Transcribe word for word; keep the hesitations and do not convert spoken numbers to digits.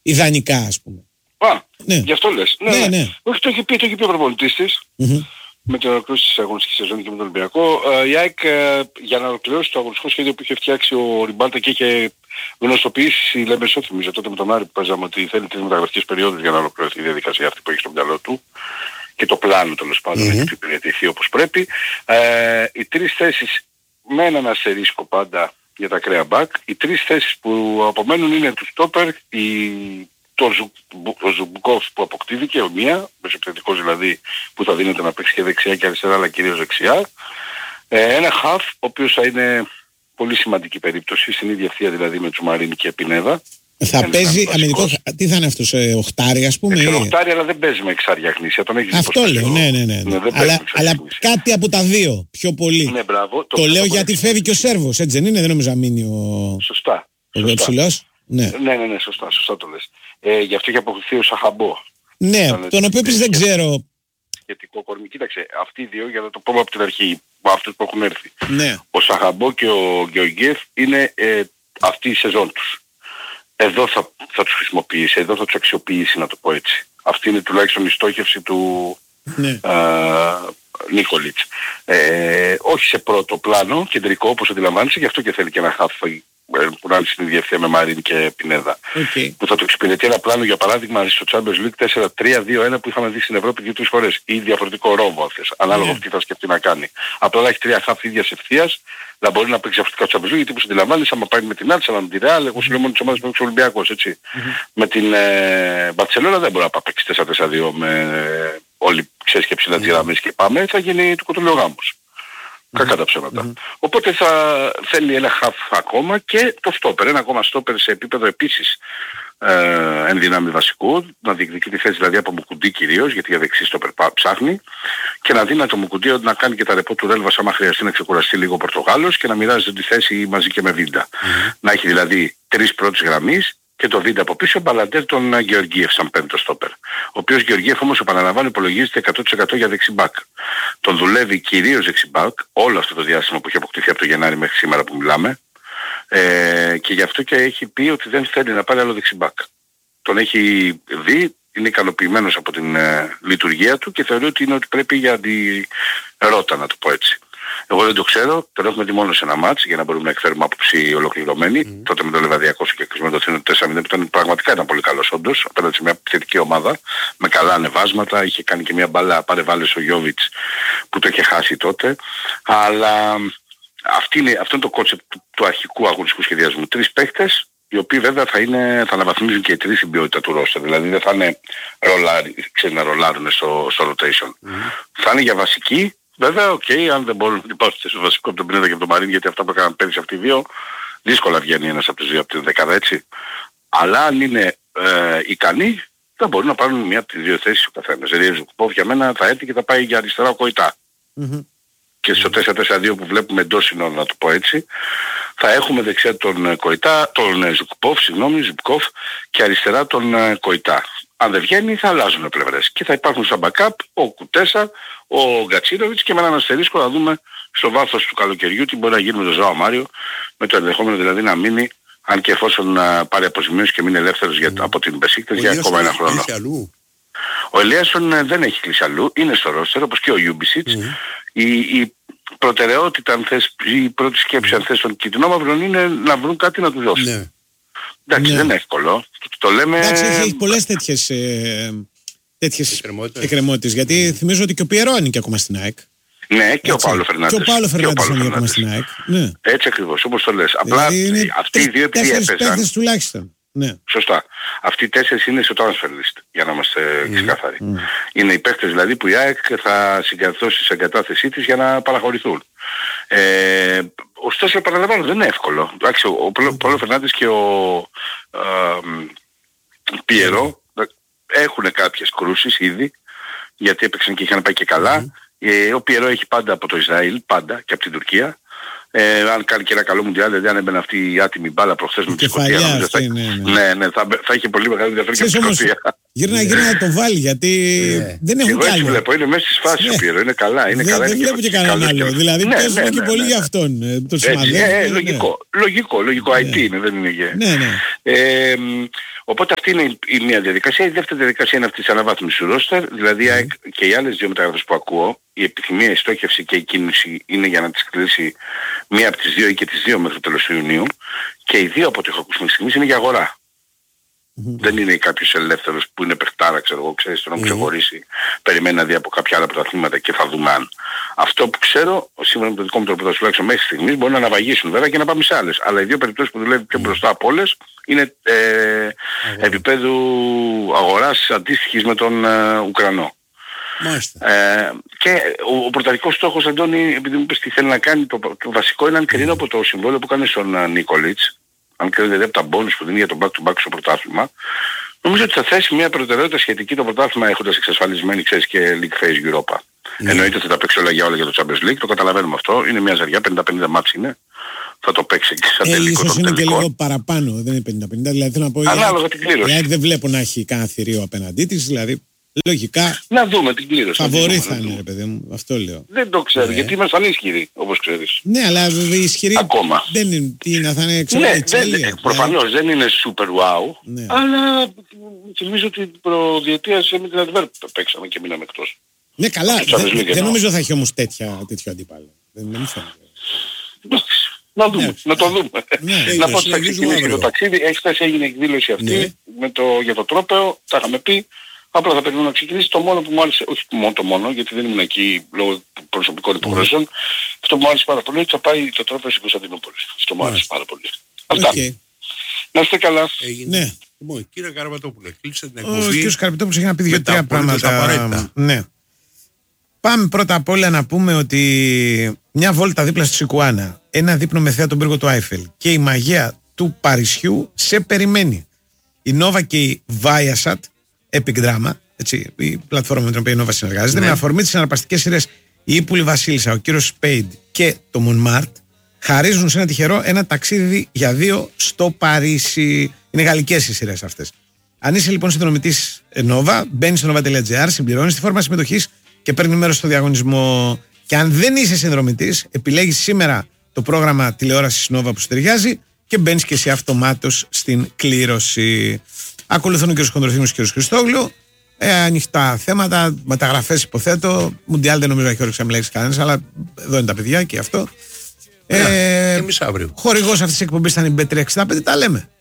ιδανικά, ας πούμε. Α, ναι. γι' αυτό λες. Ναι, ναι, ναι. ναι. Όχι, το έχει πει, το έχει πει ο προπονητής της. Mm-hmm. Με την ολοκλήρωση της αγωνιστικής σεζόν και με τον Ολυμπιακό. Ε, η ΑΕΚ ε, για να ολοκληρώσει το αγωνιστικό σχέδιο που είχε φτιάξει ο Ριμπάλτα και είχε γνωστοποιήσει η Λεμπεσό, θυμίζω τότε με τον Άρη που παίζαμε, ότι θέλει τις μεταγραφικές περιόδους για να ολοκληρωθεί η διαδικασία αυτή που έχει στο μυαλό του και το πλάνο τέλος πάντων mm-hmm. έχει υπηρετηθεί όπως πρέπει. Ε, οι τρεις θέσεις με έναν αστερίσκο πάντα για τα ακραία μπακ. Οι τρεις θέσεις που απομένουν είναι του στόπερ, η το, Ζου, το Ζουμπκόφ που αποκτήθηκε, ο μία, μεσοπαιδικός δηλαδή που θα δίνεται να παίξει και δεξιά και αριστερά, αλλά κυρίως δεξιά. Ε, ένα χαφ, ο οποίος θα είναι πολύ σημαντική περίπτωση, στην ίδια ευθεία δηλαδή με Τσουμαρίνη και Πινέδα. Θα είναι παίζει αμυντικό, τι θα είναι αυτός, ε, οχτάρι ας πούμε. Ε, οχτάρι, αλλά δεν παίζει με εξάρια γνήσια, τον έχεις αυτό λέω, ναι, ναι, ναι. ναι. αλλά, αλλά κάτι από τα δύο, πιο πολύ. Ναι, μπράβο. Το, το λέω γιατί φεύγει και ο Σέρβος, έτσι δεν είναι, δεν νομίζω να μείνει ο... Σωστά. Ο ψηλός. Ναι. ναι, ναι, ναι, σωστά, σωστά το λες. Ε, γι' αυτό είχε αποκτηθεί ο Σαχαμπό. Ναι, τον οποίο επίσης δεν ξέρω. Σχετικό κορμί. Κοίταξε, αυτοί οι δύο, για να το πούμε από την αρχή, αυτούς που έχουν έρθει. Ναι. Ο Σαχαμπό και ο Γεωργιέφ είναι ε, αυτή η σεζόν τους. Εδώ θα, θα τους χρησιμοποιήσει, εδώ θα τους αξιοποιήσει, να το πω έτσι. Αυτή είναι τουλάχιστον η στόχευση του ναι. Νίκολιτς. Ε, όχι σε πρώτο πλάνο, κεντρικό όπως αντιλαμβάνεσαι, γι' αυτό και θέλει και ένα χάφ που να είναι στην ίδια ευθεία με Μαρίν και Πινέδα. Okay. Που θα το εξυπηρετεί ένα πλάνο, για παράδειγμα, στο Champions League τέσσερα τρία δύο ένα που είχαμε δει στην Ευρώπη δύο-τρεις φορές. Ή διαφορετικό ρόμβο, αν θες, ανάλογα yeah. τι θα σκεφτεί να κάνει. Απλά να έχει τρία χάφ ίδιας ευθείας, να μπορεί να παίξει διαφορετικά στο Champions League, γιατί όπως αντιλαμβάνεσαι, άμα πάει με την Άλτσα, με την Real, εγώ σου λέω μόνο τις ομάδες που παίξει ο Ολυμπιακός, έτσι. Mm-hmm. Με την ε, Μπαρτσελόνα δεν μπορεί να παίξει τέσσερα τέσσερα δύο με ε, όλοι ξέρεις και ψηλά τις γραμμές και πάμε, θα γίνει το κοτολιογάμος. Mm-hmm. Κακά τα ψέματα. Mm-hmm. Οπότε θα θέλει ένα χαφ ακόμα και το στόπερ. Ένα ακόμα στόπερ σε επίπεδο επίσης ε, εν δυνάμει βασικού. Να διεκδικεί τη θέση δηλαδή από Μουκουντή κυρίως, γιατί για δεξί στόπερ ψάχνει. Και να δίνει το Μουκουντή να κάνει και τα ρεπό του Ρέλβας άμα χρειαστεί να ξεκουραστεί λίγο ο Πορτογάλος και να μοιράζεται τη θέση μαζί και με Βίντα. Mm-hmm. Να έχει δηλαδή τρεις πρώτες γραμμής και το Βίντα από πίσω, μπαλαντέρ τον Γεωργίεφ σαν πέμπτο στόπερ. Ο οποίος Γεωργίεφ όμως επαναλαμβάνω υπολογίζεται εκατό τοις εκατό για δεξιμπάκ. Τον δουλεύει κυρίως δεξιμπάκ όλο αυτό το διάστημα που έχει αποκτηθεί από το Γενάρη μέχρι σήμερα που μιλάμε ε, και γι' αυτό και έχει πει ότι δεν θέλει να πάρει άλλο δεξιμπάκ. Τον έχει δει, είναι ικανοποιημένος από την ε, λειτουργία του και θεωρεί ότι είναι ότι πρέπει για τη ρότα, να το πω έτσι. Εγώ δεν το ξέρω, τον έχουμε δει μόνο σε ένα μάτς για να μπορούμε να εκφέρουμε άποψη ολοκληρωμένη. Mm. Τότε με το Λεβαδιακό και με το Θήνο τέσσερα μηδέν που ήταν πραγματικά ήταν πολύ καλός όντως, απέναντι σε μια επιθετική ομάδα, με καλά ανεβάσματα, είχε κάνει και μια μπάλα παρεβάλλες ο Γιώβιτς που το είχε χάσει τότε. Αλλά αυτή είναι, αυτό είναι το κόνσεπτ του, του αρχικού αγωνιστικού σχεδιασμού. Τρεις παίχτες, οι οποίοι βέβαια θα, είναι, θα αναβαθμίζουν και οι τρεις την ποιότητα του ρόστερ. Δηλαδή δεν θα είναι ρολάρι, ξέρει να ρολάρουν στο, στο rotation. Mm. Θα είναι για βασική. Βέβαια, οκ, okay, αν δεν μπορούν να υπάρχουν στο βασικό από τον Πινέδα και από τον Μαρίν, γιατί αυτά που έκαναν πέρυσι αυτοί οι δύο, δύσκολα βγαίνει ένας από τους δύο από την δεκάδα, έτσι. Αλλά αν είναι ε, ικανοί, θα μπορούν να πάρουν μία από τις δύο θέσεις ο καθένας. Δηλαδή, Ζουκπόφ για μένα θα έρθει και θα πάει για αριστερά ο Κοϊτά. Mm-hmm. Και στο τέσσερα τέσσερα δύο που βλέπουμε εντός συνόλου, να το πω έτσι, θα έχουμε δεξιά τον Κοϊτά, τον Ζουκπόφ, συγγνώμη, Ζουκπόφ, και αριστερά τον Κοϊτά. Αν δεν βγαίνει θα αλλάζουν πλευρές. Και θα υπάρχουν σαν backup ο Κουτέσα, ο Γκατσίνοβιτς και με έναν αστερίσκο να δούμε στο βάθος του καλοκαιριού τι μπορεί να γίνει με τον Ζωάο Μάριο, με το ενδεχόμενο δηλαδή να μείνει, αν και εφόσον uh, πάρει αποζημίωση και μείνει ελεύθερος mm. για, από την Μπεσίκτες για ακόμα ένα χρόνο. Ο Ελίασον uh, δεν έχει κλείσει αλλού, είναι στο ρόστερ όπως και ο Ιούμπισιτς. Mm. Η, η προτεραιότητα, αν θες, η πρώτη σκέψη mm. αν θες των Κιτρινόμαυρων είναι να βρουν κάτι να του δώσουν. Mm. Εντάξει, ναι. δεν είναι εύκολο. Το λέμε... Εντάξει, έχει πολλές τέτοιες, ε, τέτοιες εκκρεμότητες. Γιατί θυμίζω ότι και ο Πιερό είναι και ακόμα στην ΑΕΚ. Ναι, και έτσι. ο Παύλο Φερνάντες. Και ο Παύλο Φερνάντες είναι ακόμα στην ΑΕΚ. Ναι. Έτσι ακριβώς, όπως το λες. Απλά δηλαδή αυτοί οι δύο επειδή έπαιζαν... Τέσσερις τουλάχιστον. Ναι. Σωστά. Αυτοί οι τέσσερις είναι στο transfer list, για να είμαστε mm. ξεκάθαροι. Mm. Είναι οι παίχτες δηλαδή που η ΑΕΚ θα συγκεντρώσει σε εγκατάθεσή της για να παραχωρηθούν. Ε, ωστόσο, επαναλαμβάνω, δεν είναι εύκολο. Εντάξει, ο, ο Παύλο Φερνάντες και ο ε, Πιερό έχουν κάποιες κρούσεις ήδη, γιατί έπαιξαν και είχαν πάει και καλά. Mm. Ε, ο Πιερό έχει πάντα από το Ισραήλ, πάντα και από την Τουρκία. Ε, αν κάνει και ένα καλό μουντιάλ, δηλαδή αν έμπαινε αυτή η άτιμη μπάλα προχθές με τη Σκωτία, θα, ναι, ναι. Ναι, ναι, θα, θα είχε πολύ μεγάλη ενδιαφέρον και από τη Σκωτία. Γύρνα, γύρνα να το βάλει γιατί yeah. δεν έχουν κι άλλο. Εγώ έτσι βλέπω, είναι μέσα στις φάσεις ο Πιέρο, είναι καλά. Είναι δεν καλά, δεν είναι βλέπω και κανέναν άλλο. Και... Δηλαδή ναι, παίζουμε ναι, ναι, και πολύ ναι, για αυτόν. Το έτσι, ε, ε, λογικό, ναι. λογικό, λογικό, ναι. άι τι είναι, δεν είναι γε. Ναι, ναι. Ε, οπότε αυτή είναι η, η μία διαδικασία. Η δεύτερη διαδικασία είναι αυτή της αναβάθμισης του ρόστερ, δηλαδή mm. και οι άλλες δύο μεταγραφές που ακούω, η επιθυμία, η στόχευση και η κίνηση είναι για να τις κλείσει μία από τις δύο ή και τις δύο μέχρι το τέλος του Ιουνίου και οι δύο από ό,τι έχω ακούσει μέχρι στιγμής είναι για αγορά. Mm-hmm. Δεν είναι κάποιος ελεύθερος που είναι παιχτάρα, ξέρω εγώ, ξέρεις, τον mm-hmm. ξεχωρίσει, περιμένει να δει από κάποια άλλα πρωταθλήματα και θα δούμε αν. Αυτό που ξέρω, σύμφωνα με το δικό μου τρόπο τουλάχιστον μέχρι στιγμής, μπορεί να αναβαγίσουν βέβαια και να πάμε σε άλλες. Αλλά οι δύο περιπτώσεις που δουλεύει πιο μπροστά από όλες είναι ε, mm-hmm. επίπεδου αγοράς αντίστοιχης με τον ε, Ουκρανό. Ε, και ο, ο πρωταρχικός στόχος, Αντώνη, επειδή μου είπες τι θέλει να κάνει, το, το βασικό είναι αν κρίνω από το συμβόλαιο που κάνει στον uh, Νίκολιτς, αν κρίνω δηλαδή από τα bonus που δίνει για τον back-to-back στο πρωτάθλημα, νομίζω ότι θα θέσει μια προτεραιότητα σχετική το πρωτάθλημα έχοντας εξασφαλισμένη, ξέρεις, και League Phase Europa. Mm. Εννοείται ότι θα τα παίξει όλα για όλα για το Champions League, το καταλαβαίνουμε αυτό, είναι μια ζαριά, πενήντα πενήντα μάτς είναι. Θα το παίξει και σαν ε, τελικό ίσως των είναι τελικών. Και λίγο παραπάνω, δεν είναι πενήντα πενήντα, δηλαδή θέλω να πω ανάλογα την κλήρωση. Γιατί δεν βλέπω να έχει κανένα θηρίο απέναντί της, δηλαδή λογικά να δούμε την κλήρωση. Φαβορί θα είναι, ρε παιδί μου, αυτό λέω. Δεν το ξέρω, ε. γιατί ήμασταν ισχυροί, όπως ξέρεις. Ναι, αλλά οι ισχυροί ακόμα δεν είναι, τι είναι, θα είναι ξέρω, ναι, δεν, προφανώς δεν είναι super wow, ναι. αλλά θυμίζω ότι προδιετίας με την Adverb παίξαμε και μείναμε εκτός. Ναι, καλά, δεν, δεν νομίζω θα έχει όμως τέτοια, τέτοιο αντίπαλο. Δεν, δεν μου φαίνεται. Να δούμε, ναι. να το δούμε. Ναι, να πω ότι θα ξεκινήσει το ταξίδι, έχθες έγινε η εκδήλωση αυτή ναι. με το, για το τρόπαιο, τα είχαμε πει. Απλά θα περιμένω να ξεκινήσει. Το μόνο που μου άρεσε, όχι μόνο το μόνο, γιατί δεν ήμουν εκεί λόγω προσωπικών υποχρεώσεων, mm. αυτό που μου άρεσε πάρα πολύ, θα πάει το τρόπαιο στην Κωνσταντινούπολη. Αυτό μου άρεσε πάρα πολύ. Αυτά. Okay. Να είστε καλά. Ναι. Λοιπόν, κύριε Καραπετόπουλε, κλείστε την εκπομπή. εκπομπή. Ο κύριος Καραπετόπουλος έχει να πει δύο-τρία πράγματα. Ναι. Πάμε πρώτα απ' όλα να πούμε ότι μια βόλτα δίπλα στη Σικουάνα, ένα δείπνο με θέα τον πύργο του Άιφελ και η μαγεία του Παρισιού σε περιμένει. Η Νόβα και η Viasat, Epic Drama, έτσι, η πλατφόρμα με την οποία η Νόβα συνεργάζεται, ναι. με αφορμή τις συναρπαστικές σειρές Η Ήπουλη Βασίλισσα, ο κύριος Σπέιντ και το Μονμάρτ, χαρίζουν σε ένα τυχερό ένα ταξίδι για δύο στο Παρίσι. Είναι γαλλικές οι σειρές αυτές. Αν είσαι λοιπόν συνδρομητής Νόβα, μπαίνεις στο nova.gr, συμπληρώνεις τη φόρμα συμμετοχής και παίρνει μέρος στο διαγωνισμό. Και αν δεν είσαι συνδρομητής, επιλέγεις σήμερα το πρόγραμμα τηλεόρασης Νόβα που σου ταιριάζει και μπαίνεις και εσύ αυτομάτως στην κλήρωση. Ακολουθούν ο κ. Χοντροθύμος και ο κ. Χριστόγλου. Ε, ανοιχτά θέματα, μεταγραφές υποθέτω. Μουντιάλ δεν νομίζω να έχει όρεξη να μιλήσει κανένας, αλλά εδώ είναι τα παιδιά και αυτό. Ε, ε, εμείς αύριο. Χορηγός αυτής της εκπομπής ήταν η μπι τριακόσια εξήντα πέντε. Τα λέμε.